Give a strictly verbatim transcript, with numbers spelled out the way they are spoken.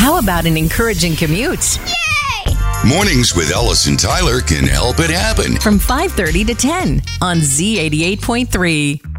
How about an encouraging commute? Mornings with Ellis and Tyler can help it happen. From five thirty to ten on Z eighty-eight point three.